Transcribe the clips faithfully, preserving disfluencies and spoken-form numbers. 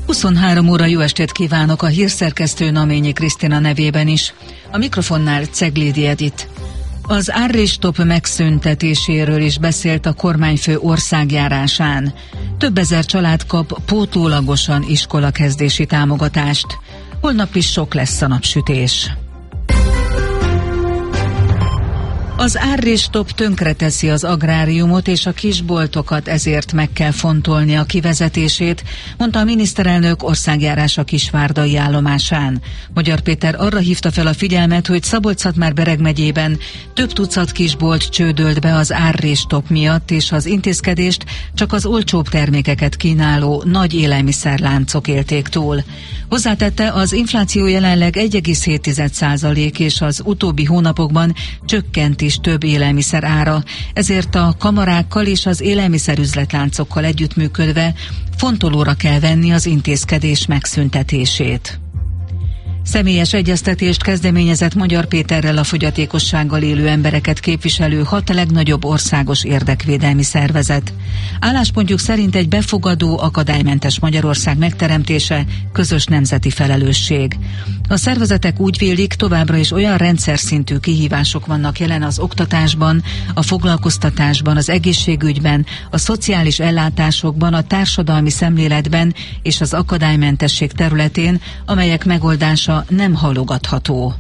huszonhárom óra, jó estét kívánok, a hírszerkesztő Naményi Krisztina nevében is. A mikrofonnál Ceglédi Edit. Az árrés-stop megszüntetéséről is beszélt a kormányfő országjárásán. Több ezer család kap pótlélagosan iskolakezdési támogatást. Holnap is sok lesz a napsütés. Az árrés-stop tönkreteszi az agráriumot és a kisboltokat, ezért meg kell fontolni a kivezetését, mondta a miniszterelnök országjárása Kisvárdai állomásán. Magyar Péter arra hívta fel a figyelmet, hogy Szabolcs-Szatmár-Bereg megyében több tucat kisbolt csődölt be az árrés-stop miatt, és az intézkedést csak az olcsóbb termékeket kínáló nagy élelmiszerláncok élték túl. Hozzátette, az infláció jelenleg egy egész hét százalék, és az utóbbi hónapokban csökkent is több élelmiszer ára, ezért a kamarákkal és az élelmiszerüzletláncokkal együttműködve fontolóra kell venni az intézkedés megszüntetését. Személyes egyeztetést kezdeményezett Magyar Péterrel a fogyatékossággal élő embereket képviselő hat legnagyobb országos érdekvédelmi szervezet. Álláspontjuk szerint egy befogadó, akadálymentes Magyarország megteremtése közös nemzeti felelősség. A szervezetek úgy vélik, továbbra is olyan rendszer szintű kihívások vannak jelen az oktatásban, a foglalkoztatásban, az egészségügyben, a szociális ellátásokban, a társadalmi szemléletben és az akadálymentesség területén, amelyek megoldása nem halogatható.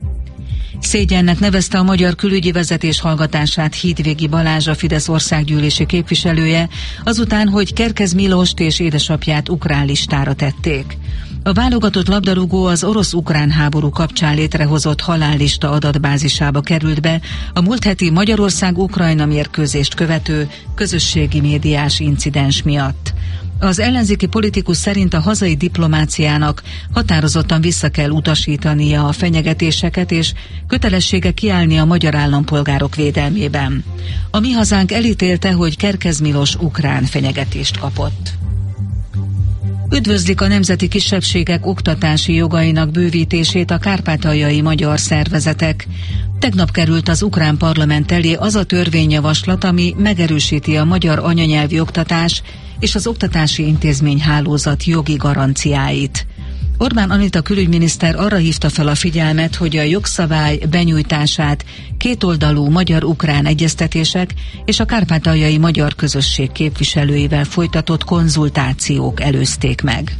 Szégyennek nevezte a magyar külügyi vezetés hallgatását Hídvégi Balázs, a Fidesz országgyűlési képviselője, azután, hogy Kerkez Milost és édesapját ukrán listára tették. A válogatott labdarúgó az orosz-ukrán háború kapcsán létrehozott halállista adatbázisába került be a múlt heti Magyarország-Ukrajna mérkőzést követő közösségi médiás incidens miatt. Az ellenzéki politikus szerint a hazai diplomáciának határozottan vissza kell utasítania a fenyegetéseket, és kötelessége kiállni a magyar állampolgárok védelmében. A Mi Hazánk elítélte, hogy Kerkez Milos ukrán fenyegetést kapott. Üdvözlik a nemzeti kisebbségek oktatási jogainak bővítését a kárpátaljai magyar szervezetek. Tegnap került az ukrán parlament elé az a törvényjavaslat, ami megerősíti a magyar anyanyelvi oktatás és az oktatási intézményhálózat jogi garanciáit. Orbán Anita külügyminiszter arra hívta fel a figyelmet, hogy a jogszabály benyújtását kétoldalú magyar-ukrán egyeztetések és a kárpátaljai magyar közösség képviselőivel folytatott konzultációk előzték meg.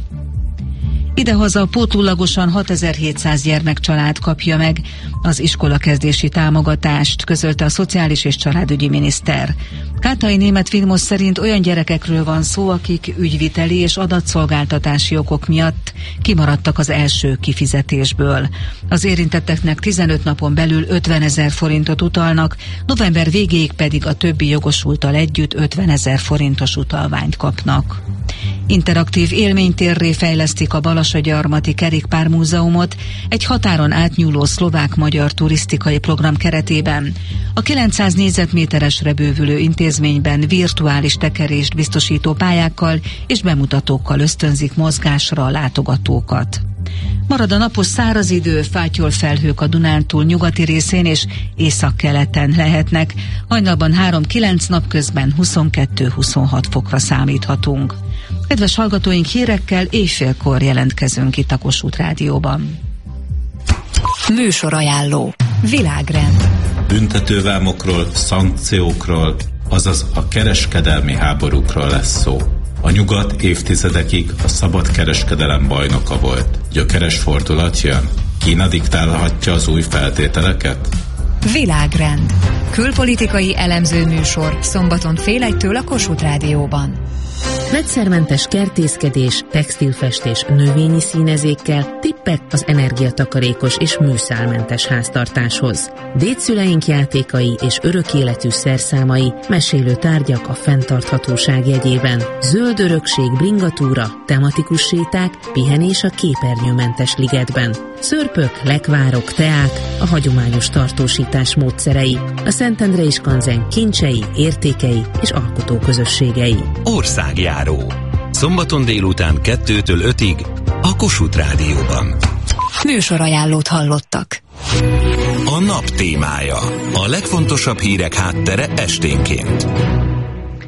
Idehaza pótlélagosan hatezer-hétszáz gyermekcsalád kapja meg az iskolakezdési támogatást, közölte a szociális és családügyi miniszter. Kátai Németh Vilmos szerint olyan gyerekekről van szó, akik ügyviteli és adatszolgáltatási okok miatt kimaradtak az első kifizetésből. Az érintetteknek tizenöt napon belül ötvenezer forintot utalnak, november végéig pedig a többi jogosulttal együtt ötvenezer forintos utalványt kapnak. Interaktív élménytérré fejlesztik a Balassagyarmati Kerékpármúzeumot egy határon átnyúló szlovák-magyar turisztikai program keretében. A kilencszáz négyzetméteresre bővülő intézményben virtuális tekerést biztosító pályákkal és bemutatókkal ösztönzik mozgásra a látogatókat. Marad a napos száraz idő, fátyol felhők a Dunántúl nyugati részén és északkeleten lehetnek. Hajnalban három-kilenc, napközben huszonkettő-huszonhat fokra számíthatunk. Kedves hallgatóink, hírekkel éjfélkor jelentkezünk itt a Kossuth Rádióban. Műsorajánló. Világrend. Büntetővámokról, szankciókról, azaz a kereskedelmi háborúkról lesz szó. A nyugat évtizedekig a szabad kereskedelem bajnoka volt. Gyökeres fordulat jön? Kína diktálhatja az új feltételeket? Világrend. Külpolitikai elemző műsor szombaton fél egytől a Kossuth Rádióban. Vegyszermentes kertészkedés, textilfestés, növényi színezékkel, tippek az energiatakarékos és műszálmentes háztartáshoz. Dédszüleink játékai és örök életű szerszámai, mesélő tárgyak a fenntarthatóság jegyében. Zöld örökség bringatúra, tematikus séták, pihenés a képernyőmentes ligetben. Szörpök, lekvárok, teák, a hagyományos tartósítás módszerei, a Szentendrei Skanzen kincsei, értékei és alkotóközösségei. Országjáró. Szombaton délután kettőtől ötig a Kossuth Rádióban. Műsorajánlót hallottak. A nap témája. A legfontosabb hírek háttere esténként.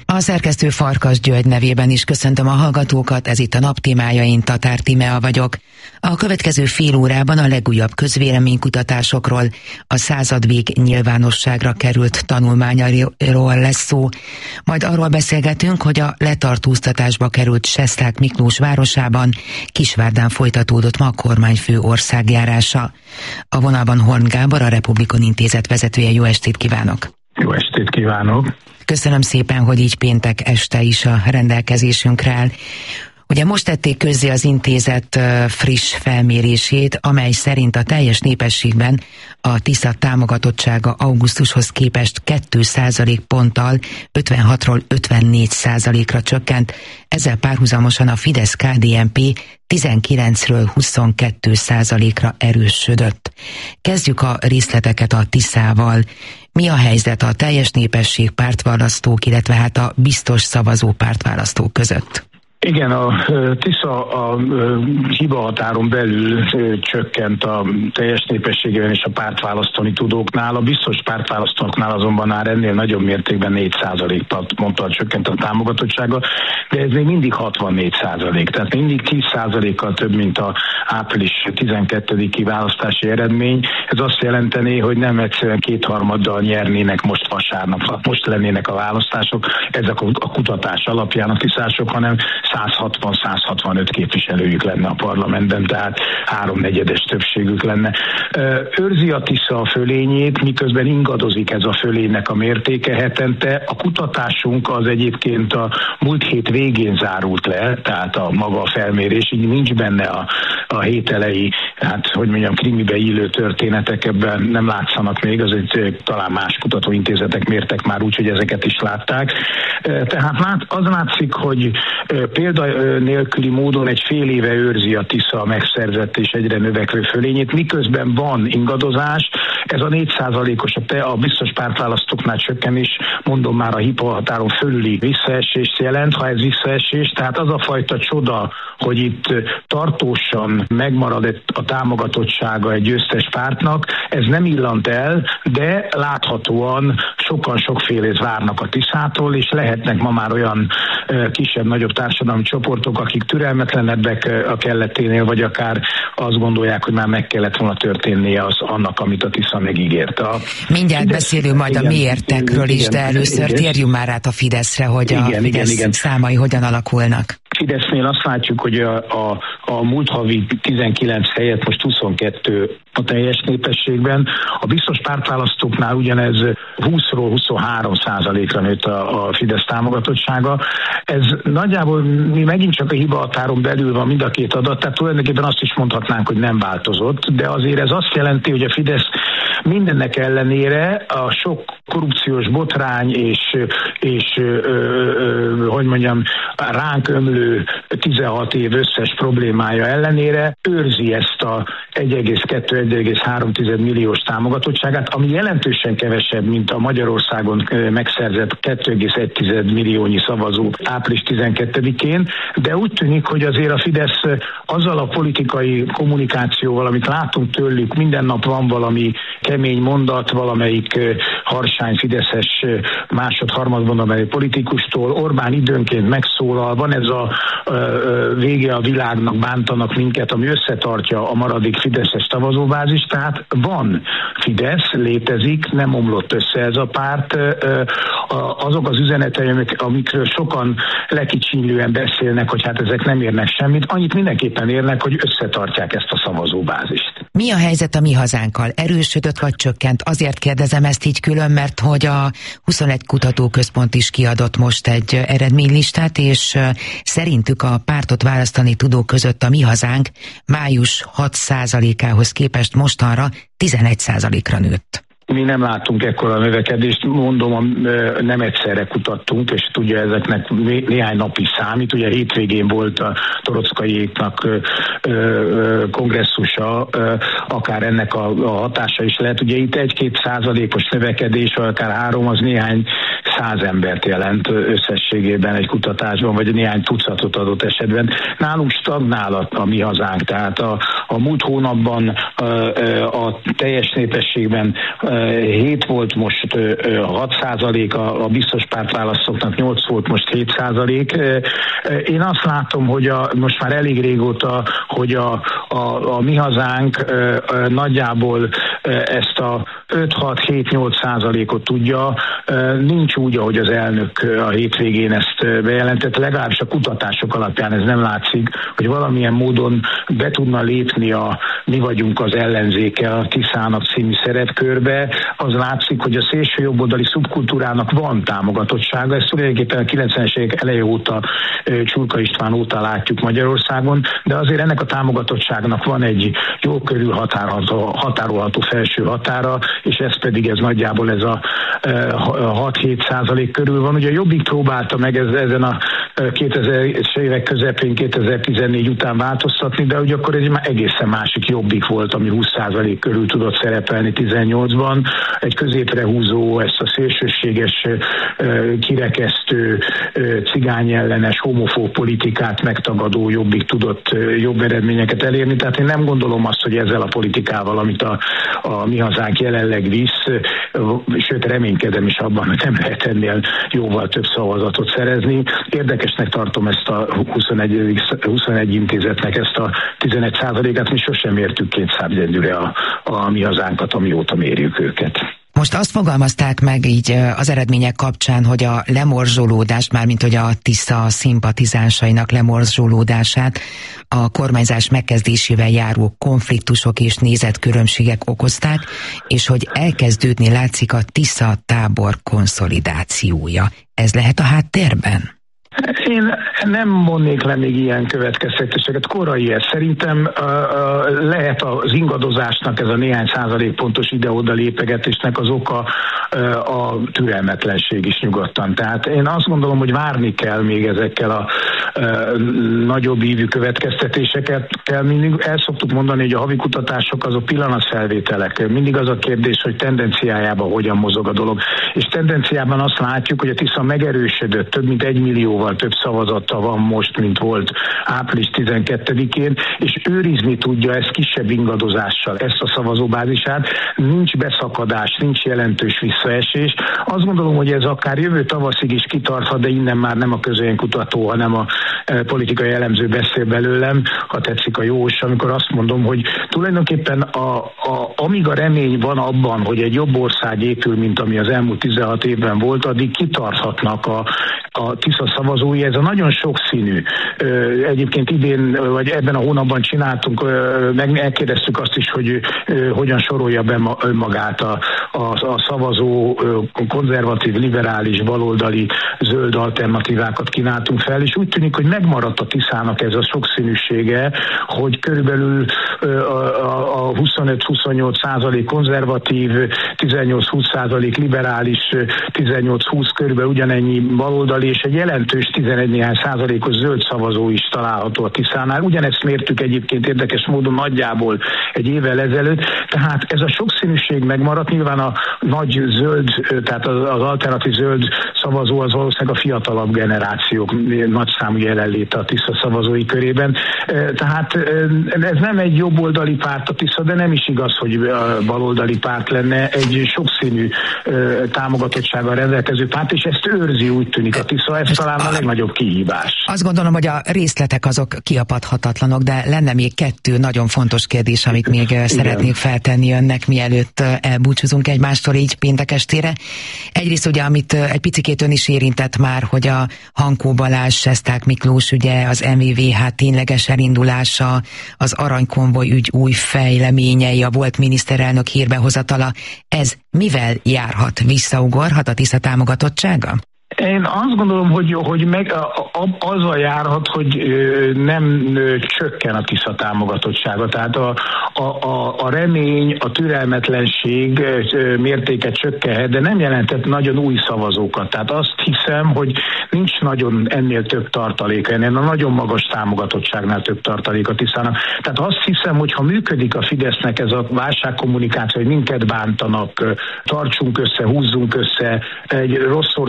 A szerkesztő Farkas György nevében is köszöntöm a hallgatókat, ez itt a Nap témája, én Tatár Tímea vagyok. A következő fél órában a legújabb közvéleménykutatásokról, a századvég nyilvánosságra került tanulmányról lesz szó, majd arról beszélgetünk, hogy a letartóztatásba került Sesták Miklós városában Kisvárdán folytatódott ma a kormányfő országjárása. A vonalban Horn Gábor, a Republikon Intézet vezetője. Jó estét kívánok! Jó estét kívánok! Köszönöm szépen, hogy így péntek este is a rendelkezésünkre áll. Ugye most tették közzé az intézet friss felmérését, amely szerint a teljes népességben a Tisza támogatottsága augusztushoz képest két százalékponttal ötvenhatról ötvennégy százalékra csökkent, ezzel párhuzamosan a Fidesz-ká dé en pé tizenkilencről huszonkettő százalékra erősödött. Kezdjük a részleteket a Tiszával. Mi a helyzet a teljes népesség pártválasztók, illetve hát a biztos szavazó pártválasztók között? Igen, a Tisza a, a hibahatáron belül csökkent a teljes népességében és a pártválasztani tudóknál. A biztos pártválasztóknál azonban már ennél nagyobb mértékben négy százalékponttal csökkent a támogatottsága, de ez még mindig hatvannégy százalék. Tehát mindig tíz százalékkal több, mint a április tizenkettediki választási eredmény. Ez azt jelenteni, hogy nem egyszerűen kétharmaddal nyernének most vasárnap, most lennének a választások, ezek a kutatás alapján a tiszások, hanem száz hatvan száz hatvanöt képviselőjük lenne a parlamentben, tehát háromnegyedes többségük lenne. Őrzi a Tisza a fölényét, miközben ingadozik ez a fölénynek a mértéke hetente. A kutatásunk az egyébként a múlt hét végén zárult le, tehát a maga a felmérés, így nincs benne a, a hét elejé, hát hogy mondjam, krimibe illő történetek, ebben nem látszanak még, az egy, talán más kutatóintézetek mértek már úgy, hogy ezeket is látták. Tehát az látszik, hogy példa nélküli módon egy fél éve őrzi a Tisza a megszerzett és egyre növekvő fölényét, miközben van ingadozás. Ez a négy százalékos a biztos pártválasztóknál csökkenés, mondom már a hibahatáron fölüli visszaesést jelent, ha ez visszaesés, tehát az a fajta csoda, hogy itt tartósan megmarad a támogatottsága egy győztes pártnak, ez nem illant el, de láthatóan sokan sokfélét várnak a Tiszától, és lehetnek ma már olyan kisebb-nagyobb társadalmi csoportok, akik türelmetlenebbek a kelleténél, vagy akár azt gondolják, hogy már meg kellett volna történnie az annak, amit a Tisza megígért. A Mindjárt Fidesz, beszélünk majd igen, a miértekről is, de először igen, térjünk már át a Fideszre, hogy igen, a Fidesz igen, igen. számai hogyan alakulnak. Fidesznél azt látjuk, hogy a, a, a múlt havi tizenkilenc helyett most huszonkettő a teljes népességben. A biztos pártválasztóknál ugyanez húszról huszonhárom százalékra nőtt a, a Fidesz támogatottsága. Ez nagyjából mi megint csak a hibahatáron belül van mind a két adat, tehát tulajdonképpen azt is mondhatnánk, hogy nem változott, de azért ez azt jelenti, hogy a Fidesz mindennek ellenére a sok korrupciós botrány és, és ö, ö, hogy mondjam, ránk ömlő tizenhat év összes problémája ellenére őrzi ezt a egy egész kettő egy egész három milliós támogatottságát, ami jelentősen kevesebb, mint a Magyarországon megszerzett két egész egy milliónyi szavazó április tizenkettedikén, de úgy tűnik, hogy azért a Fidesz azzal a politikai kommunikációval, amit látunk tőlük, minden nap van valami kemény mondat, valamelyik harsány fideszes másod-harmadban amely politikustól, Orbán időnként megszólal, van ez a, a, a vége a világnak, bántanak minket, ami összetartja a maradék fideszes szavazóbázis, tehát van Fidesz, létezik, nem omlott össze ez a párt. Azok az üzenetei, amikről sokan lekicsinlően beszélnek, hogy hát ezek nem érnek semmit, annyit mindenképpen érnek, hogy összetartják ezt a szavazóbázist. Mi a helyzet a Mi Hazánkkal? Erősödött vagy csökkent? Azért kérdezem ezt így külön, mert hogy a huszonegy kutatóközpont is kiadott most egy eredménylistát, és szerintük a pártot választani tudók között a Mi Hazánk május hat százalékához képest mostanra tizenegy százalékra nőtt. Mi nem látunk ekkora növekedést, mondom, nem egyszerre kutattunk, és tudja ezeknek néhány napig számít. Ugye hétvégén volt a Toroczkaiéknak kongresszusa, akár ennek a, a hatása is lehet. Ugye itt egy-két százalékos növekedés, vagy akár három, az néhány száz embert jelent összességében egy kutatásban, vagy néhány tucatot adott esetben. Nálunk stagnál a, a Mi Hazánk, tehát a, a múlt hónapban a, a teljes népességben hét volt, most hat százalék, a biztos pártválasztóknak nyolc volt, most hét százalék. Én azt látom, hogy a, most már elég régóta, hogy a, a, a mi hazánk nagyjából ezt a öt-hat-hét-nyolc százalékot tudja. Nincs úgy, ahogy az elnök a hétvégén ezt bejelentett, legalábbis a kutatások alapján ez nem látszik, hogy valamilyen módon be tudna lépni a Mi vagyunk az ellenzéke a Tiszának című szerepkörbe. Az látszik, hogy a szélső jobboldali szubkultúrának van támogatottsága. Ezt tulajdonképpen a kilencvenes évek eleje óta, Csurka István óta látjuk Magyarországon, de azért ennek a támogatottságnak van egy jó körül határolható, határolható felső határa, és ez pedig ez nagyjából ez a hat-hét százalék körül van. Ugye a Jobbik próbálta meg ezen a kétezres évek közepén, kétezer-tizennégy után változtatni, de ugye akkor ez már egészen másik Jobbik volt, ami húsz százalék körül tudott szerepelni tizennyolcban. Egy középre húzó, ezt a szélsőséges, kirekesztő, cigányellenes, homofób politikát megtagadó Jobbik tudott jobb eredményeket elérni. Tehát én nem gondolom azt, hogy ezzel a politikával, amit a, a mi hazánk jelenleg visz, sőt reménykedem is abban, hogy nem lehet ennél jóval több szavazatot szerezni. Érdekesnek tartom ezt a huszonegy, huszonegy intézetnek ezt a tizenegy százalékát, mi sosem értük kétszámjegyűre a, a mi hazánkat, amióta mérjük őket. Most azt fogalmazták meg így az eredmények kapcsán, hogy a lemorzsolódást, mármint hogy a Tisza szimpatizánsainak lemorzsolódását a kormányzás megkezdésével járó konfliktusok és nézetkülönbségek okozták, és hogy elkezdődni látszik a Tisza tábor konszolidációja. Ez lehet a háttérben? Én nem mondnék le még ilyen következtetéseket, korai ez. Szerintem uh, uh, lehet az ingadozásnak, ez a néhány százalékpontos ide-oda lépegetésnek az oka uh, a türelmetlenség is nyugodtan. Tehát én azt gondolom, hogy várni kell még ezekkel a uh, nagyobb ívű következtetéseket. Mindig el szoktuk mondani, hogy a havi kutatások azok pillanatfelvételek. Mindig az a kérdés, hogy tendenciájában hogyan mozog a dolog. És tendenciában azt látjuk, hogy a Tisza megerősödött, több mint egy millióval több szavazata van most, mint volt április tizenkettedikén, és őrizni tudja ezt kisebb ingadozással, ezt a szavazóbázisát. Nincs beszakadás, nincs jelentős visszaesés. Azt gondolom, hogy ez akár jövő tavaszig is kitarthat, de innen már nem a közönkutató, hanem a politikai elemző beszél belőlem, ha tetszik a Jós, amikor azt mondom, hogy tulajdonképpen a, a, amíg a remény van abban, hogy egy jobb ország épül, mint ami az elmúlt tizenhat évben volt, addig kitarthatnak a, a Tisza szavazói. Ez a nagyon sokszínű. Egyébként idén, vagy ebben a hónapban csináltunk, meg elkérdeztük azt is, hogy hogyan sorolja be önmagát a, a, a szavazó, konzervatív, liberális, baloldali, zöld alternatívákat kínáltunk fel, és úgy tűnik, hogy megmaradt a Tiszának ez a sokszínűsége, hogy körülbelül a huszonöt-huszonnyolc százalék konzervatív, tizennyolc-húsz százalék liberális, tizennyolc-húsz körülbelül ugyanennyi baloldali, és egy jelentős tizenegy néhány százalékos zöld szavazó is található a Tiszánál. Ugyanezt mértük egyébként érdekes módon nagyjából egy évvel ezelőtt, tehát ez a sokszínűség megmaradt. Nyilván a nagy zöld, tehát az, az alternatív zöld szavazó az valószínűleg a fiatalabb generációk nagy számú jelenléte a Tisza szavazói körében. Tehát ez nem egy jobboldali párt a Tisza, de nem is igaz, hogy baloldali párt lenne, egy sokszínű támogatottsággal rendelkező párt, és ezt őrzi, úgy tűnik a Tisza, ez talán a legnagyobb kihívás. Azt gondolom, hogy a részletek azok kiapadhatatlanok, de lenne még kettő nagyon fontos kérdés, amit még Igen. szeretnék feltenni önnek, mielőtt elbúcsúzunk egymástól így péntek estére. Egyrészt ugye, amit egy picikét ön is érintett már, hogy a Hankó Balázs, Sesták Miklós ügye, az em vé vé há tényleges elindulása, az aranykonvoj ügy új fejleményei, a volt miniszterelnök hírbehozatala, ez mivel járhat? Visszaugorhat a Tisza támogatottsága? Én azt gondolom, hogy, hogy meg azzal járhat, hogy nem csökken a Tisza támogatottsága. Tehát a, a, a, a remény, a türelmetlenség mértéke csökkenhet, de nem jelentett nagyon új szavazókat. Tehát azt hiszem, hogy nincs nagyon ennél több tartaléka, ennél a nagyon magas támogatottságnál több tartalék a Tiszának. Tehát azt hiszem, hogy ha működik a Fidesznek ez a válságkommunikáció, hogy minket bántanak, tartsunk össze, húzzunk össze, egy rossz országi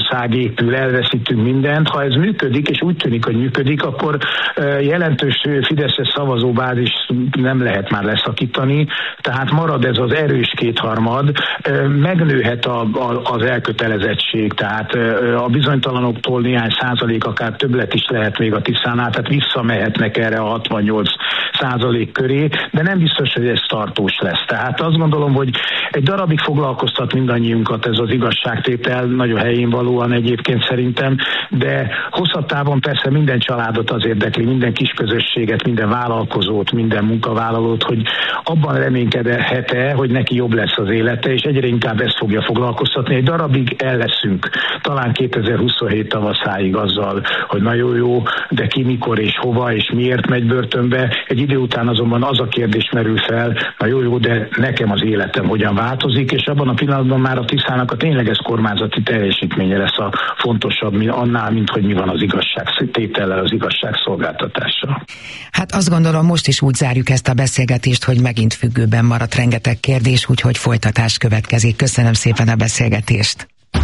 leépül, elveszítünk mindent. Ha ez működik, és úgy tűnik, hogy működik, akkor jelentős fideszes szavazóbázis nem lehet már leszakítani, tehát marad ez az erős kétharmad, megnőhet a, a, az elkötelezettség, tehát a bizonytalanoktól néhány százalék, akár többlet is lehet még a Tiszánál, tehát visszamehetnek erre a hatvannyolc százalék köré, de nem biztos, hogy ez tartós lesz. Tehát azt gondolom, hogy egy darabig foglalkoztat mindannyiunkat ez az igazságtétel, nagyon helyén valóan egyébként szerintem, de hosszabb távon persze minden családot az érdekli, minden kisközösséget, minden vállalkozót, minden munkavállalót, hogy abban reménykedhet-e, hogy neki jobb lesz az élete, és egyre inkább ezt fogja foglalkoztatni. Egy darabig el leszünk, talán kétezer-huszonhét tavaszáig azzal, hogy nagyon jó, de ki, mikor és hova és miért megy börtönbe. Egy idő után azonban az a kérdés merül fel, na jó, jó, de nekem az életem hogyan változik, és abban a pillanatban már a Tiszának a tényleges kormányzati teljesítménye lesz a fontosabb annál, mint hogy mi van az igazságtétellel, az igazságszolgáltatással. Hát azt gondolom, most is úgy zárjuk ezt a beszélgetést, hogy megint függőben maradt rengeteg kérdés, úgyhogy folytatás következik. Köszönöm szépen a beszélgetést.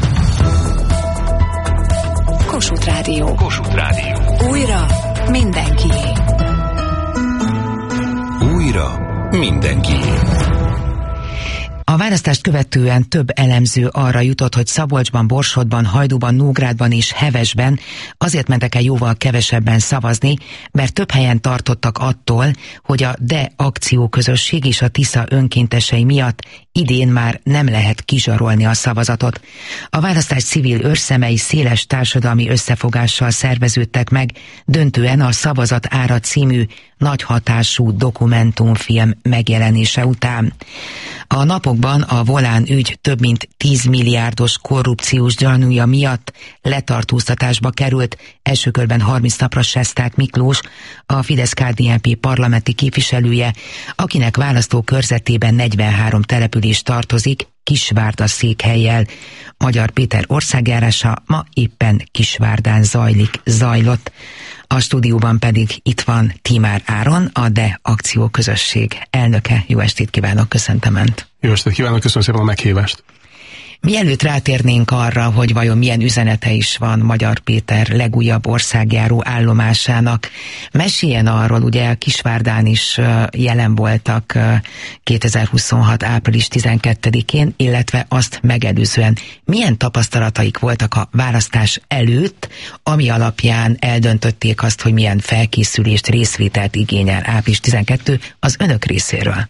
Kossuth Rádió. Kossuth Rádió. Újra mindenkié. Újra mindenkié. A választást követően több elemző arra jutott, hogy Szabolcsban, Borsodban, Hajdúban, Nógrádban és Hevesben azért mentek el jóval kevesebben szavazni, mert több helyen tartottak attól, hogy a DE akcióközösség és a Tisza önkéntesei miatt idén már nem lehet kizsarolni a szavazatot. A választás civil őrszemei széles társadalmi összefogással szerveződtek meg, döntően a Szavazat ára című nagy hatású dokumentumfilm megjelenése után. A napokban a Volán ügy több mint tíz milliárdos korrupciós gyanúja miatt letartóztatásba került, első körben harminc napra Sesták Miklós, a Fidesz-ká dé en pé parlamenti képviselője, akinek választókörzetében negyvenhárom település tartozik, Kisvárda székhellyel. Magyar Péter országjárása ma éppen Kisvárdán zajlik, zajlott. A stúdióban pedig itt van Tímár Áron, a DE akcióközösség elnöke. Jó estét kívánok, köszöntöm Önt. Jó estét kívánok, köszönöm szépen a meghívást. Mielőtt rátérnénk arra, hogy vajon milyen üzenete is van Magyar Péter legújabb országjáró állomásának, meséljen arról, ugye Kisvárdán is jelen voltak kétezer-huszonhat április tizenkettedikén, illetve azt megelőzően milyen tapasztalataik voltak a választás előtt, ami alapján eldöntötték azt, hogy milyen felkészülést, részvételt igényel április tizenkettő az önök részéről.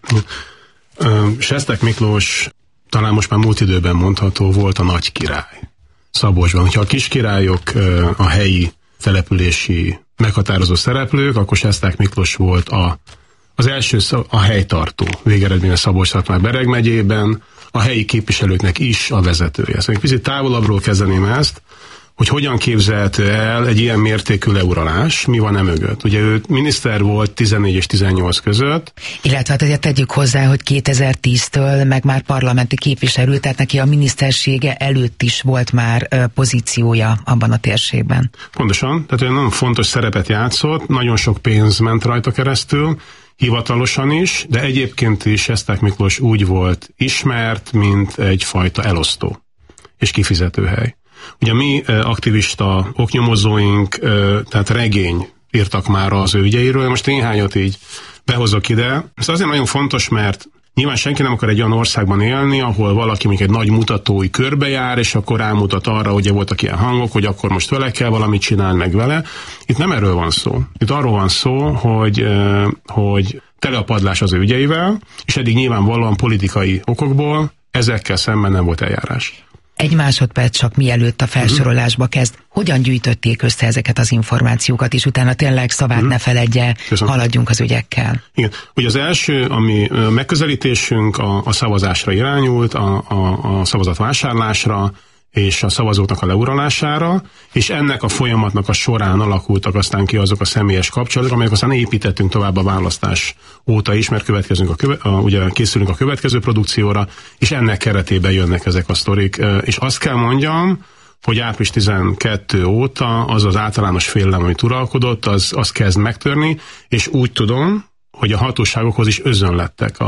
Sesták Miklós talán most már múlt időben mondható, volt a nagy király Szabolcsban. Hogyha a kiskirályok a helyi települési meghatározó szereplők, akkor Sesták Miklós volt a, az első a helytartó, végeredményben Szabolcs-Szatmár-Bereg megyében, a helyi képviselőknek is a vezetője. Szóval egy picit távolabbról kezdeném ezt, hogy hogyan képzelhető el egy ilyen mértékű leuralás, mi van e mögött. Ugye ő miniszter volt tizennégy és tizennyolc között. Illetve hát ugye tegyük hozzá, hogy kétezer-tíztől meg már parlamenti képviselő, tehát neki a minisztersége előtt is volt már ö, pozíciója abban a térségben. Pontosan, tehát ő nagyon fontos szerepet játszott, nagyon sok pénz ment rajta keresztül, hivatalosan is, de egyébként is Sesták Miklós úgy volt ismert, mint egyfajta elosztó és kifizetőhely. Ugye mi aktivista oknyomozóink, tehát regény írtak már az ő ügyeiről, most néhányat így behozok ide. Ez azért nagyon fontos, mert nyilván senki nem akar egy olyan országban élni, ahol valaki még egy nagy mutatói körbejár, és akkor rámutat arra, hogy voltak ilyen hangok, hogy akkor most vele kell valamit csinálni meg vele. Itt nem erről van szó. Itt arról van szó, hogy, hogy tele a padlás az ő ügyeivel, és eddig nyilvánvalóan politikai okokból ezekkel szemben nem volt eljárás. Egy másodperc csak mielőtt a felsorolásba kezd. Hogyan gyűjtötték össze ezeket az információkat, és utána tényleg szavát mm. ne feledje, Köszönöm. Haladjunk az ügyekkel. Igen. Ugye az első, ami megközelítésünk a, a szavazásra irányult, a, a, a szavazat vásárlásra, és a szavazóknak a leuralására, és ennek a folyamatnak a során alakultak aztán ki azok a személyes kapcsolatok, amelyek aztán építettünk tovább a választás óta is, mert következünk a, köve, a, ugye készülünk a következő produkcióra, és ennek keretében jönnek ezek a sztorik. És azt kell mondjam, hogy április tizenkettő óta az az általános félelem, amit uralkodott, az, az kezd megtörni, és úgy tudom, hogy a hatóságokhoz is özönlettek a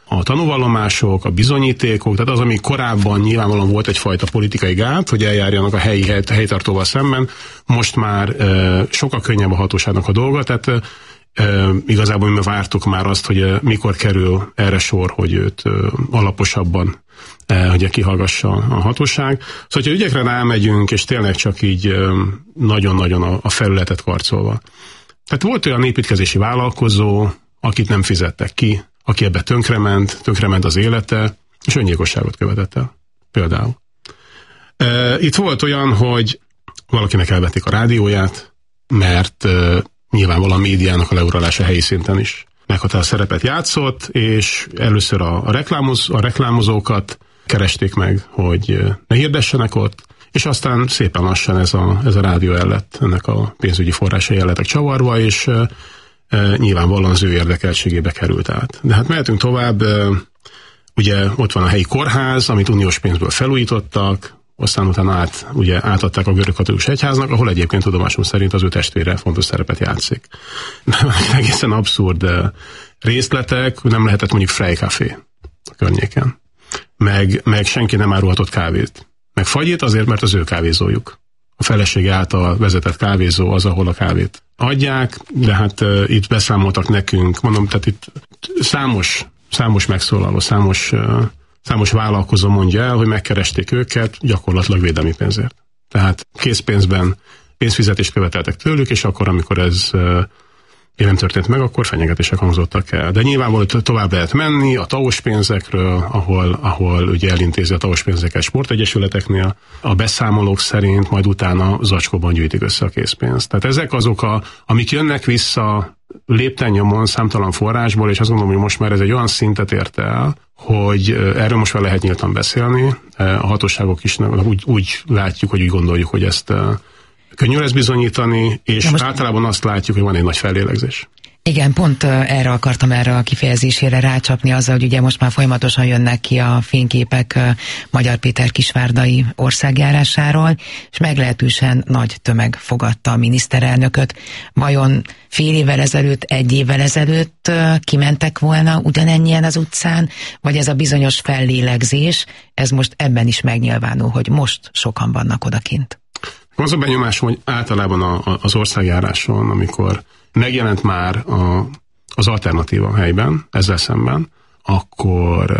a tanúvallomások, a bizonyítékok, tehát az, ami korábban nyilvánvalóan volt egyfajta politikai gát, hogy eljárjanak a helyi hely, helytartóval szemben, most már e, sokkal könnyebb a hatóságnak a dolga, tehát e, igazából mi vártuk már azt, hogy e, mikor kerül erre sor, hogy őt e, alaposabban e, hogy kihallgassa a hatóság. Szóval, hogyha ügyekre rámegyünk, és tényleg csak így e, nagyon-nagyon a, a felületet karcolva. Tehát volt olyan építkezési vállalkozó, akit nem fizettek ki, aki ebbe tönkrement, tönkrement az élete, és öngyilkosságot követett el. Például. E, itt volt olyan, hogy valakinek elvették a rádióját, mert e, nyilvánvalóan a médiának a leuralása helyi szinten is meghatározó szerepet játszott, és először a, a, reklámoz, a reklámozókat keresték meg, hogy ne hirdessenek ott, és aztán szépen lassan ez a, ez a rádió el lett, ennek a pénzügyi forrásai el lettek csavarva, és e, e, nyilvánvalóan az ő érdekeltségébe került át. De hát mehetünk tovább, e, ugye ott van a helyi kórház, amit uniós pénzből felújítottak, aztán utána át, ugye, átadták a görög katolikus egyháznak, ahol egyébként tudomásom szerint az ő testvére fontos szerepet játszik. Egészen abszurd részletek, nem lehetett mondjuk Freikafé a környéken. Meg, meg senki nem árulhatott kávét. Meg fagyit azért, mert az ő kávézójuk. A felesége által vezetett kávézó az, ahol a kávét adják, de hát uh, itt beszámoltak nekünk, mondom, tehát itt számos, számos megszólaló, számos, uh, számos vállalkozó mondja el, hogy megkeresték őket gyakorlatilag védelmi pénzért. Tehát készpénzben pénzfizetést követeltek tőlük, és akkor, amikor ez uh, nem történt meg, akkor fenyegetések hangzottak el. De nyilvánvalóan tovább lehet menni a tavos pénzekről, ahol, ahol ugye elintézi a tavos pénzeket sportegyesületeknél, a beszámolók szerint, majd utána zacskóban gyűjtik össze a készpénzt. Tehát ezek azok, a, amik jönnek vissza lépten-nyomon számtalan forrásból, és azt gondolom, hogy most már ez egy olyan szintet ért el, hogy erről most már lehet nyíltan beszélni. A hatóságok is úgy, úgy látjuk, hogy úgy gondoljuk, hogy ezt könnyű lesz bizonyítani, és most általában azt látjuk, hogy van egy nagy fellélegzés. Igen, pont erre akartam erre a kifejezésére rácsapni, azzal, hogy ugye most már folyamatosan jönnek ki a fényképek Magyar Péter kisvárdai országjárásáról, és meglehetősen nagy tömeg fogadta a miniszterelnököt. Vajon fél évvel ezelőtt, egy évvel ezelőtt kimentek volna ugyanennyien az utcán, vagy ez a bizonyos fellélegzés, ez most ebben is megnyilvánul, hogy most sokan vannak odakint? Az a benyomásom, hogy általában a, a, az országjáráson, amikor megjelent már a, az alternatíva helyben, ezzel szemben, akkor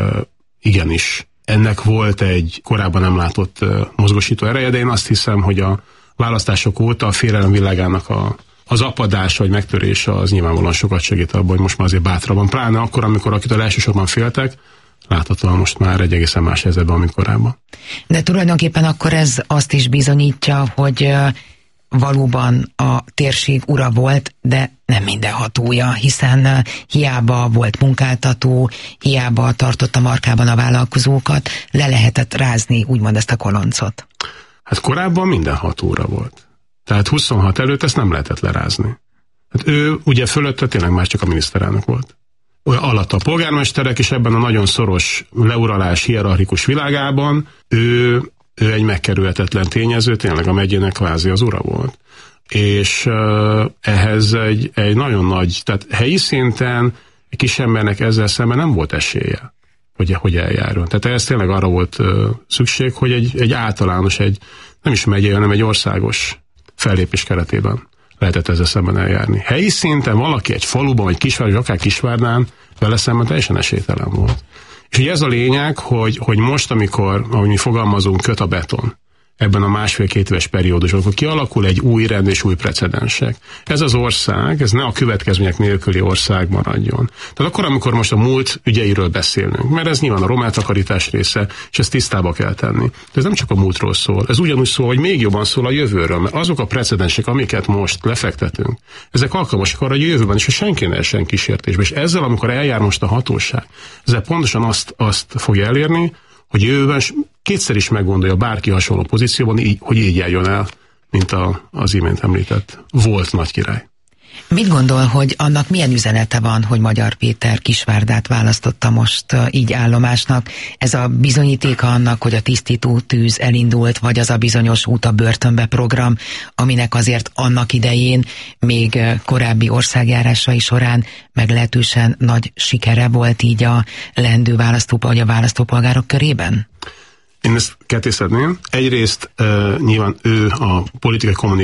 igenis ennek volt egy korábban nem látott mozgósító ereje, de én azt hiszem, hogy a választások óta a félelem világának a, az apadása vagy megtörése az nyilvánvalóan sokat segít abban, hogy most már azért bátrabban, pláne akkor, amikor akitől elsősorban féltek, láthatóan most már egy egészen más helyzetben, mint korábban. De tulajdonképpen akkor ez azt is bizonyítja, hogy valóban a térség ura volt, de nem mindenhatója, hiszen hiába volt munkáltató, hiába tartotta markában a vállalkozókat, le lehetett rázni, úgymond ezt a koloncot. Hát korábban mindenhatóra volt. Tehát huszonhat előtt ezt nem lehetett lerázni. Hát ő ugye fölötte tényleg már csak a miniszterelnök volt. Alatt a polgármesterek, és ebben a nagyon szoros leuralás hierarchikus világában ő, ő egy megkerülhetetlen tényező, tényleg a megyének kvázi az ura volt. És uh, ehhez egy, egy nagyon nagy, tehát helyi szinten egy kis embernek ezzel szemben nem volt esélye, hogy, hogy eljárjon. Tehát ez tényleg arra volt uh, szükség, hogy egy, egy általános, egy nem is megyei, hanem egy országos fellépés keretében lehetett ezzel szemben eljárni. Helyi szinten valaki egy faluban, vagy kisvárosban, akár Kisvárdán vele szemben teljesen esélytelen volt. És ugye ez a lényeg, hogy, hogy most, amikor, ahogy mi fogalmazunk, köt a beton ebben a másfél-két éves periódusban, akkor kialakul egy új rend és új precedensek. Ez az ország, ez ne a következmények nélküli ország maradjon. Tehát akkor, amikor most a múlt ügyeiről beszélünk, mert ez nyilván a román-takarítás része, és ezt tisztába kell tenni. De ez nem csak a múltról szól, ez ugyanúgy szól, hogy még jobban szól a jövőről, mert azok a precedensek, amiket most lefektetünk, ezek alkalmasak arra, hogy a jövőben is, hogy senki ne essen kísértésbe. És ezzel, amikor eljár most a hatóság, ezzel pontosan azt, azt fogja elérni, hogy jövőben kétszer is meggondolja bárki hasonló pozícióban, így, hogy így járjon el, mint a, az imént említett volt nagy király. Mit gondol, hogy annak milyen üzenete van, hogy Magyar Péter Kisvárdát választotta most így állomásnak? Ez a bizonyítéka annak, hogy a tisztító tűz elindult, vagy az a bizonyos út a börtönbe program, aminek azért annak idején, még korábbi országjárásai során meglehetősen nagy sikere volt így a leendő választó, vagy a választópolgárok körében? Én ezt kettészedném. Egyrészt uh, nyilván ő a politikai kommunikáció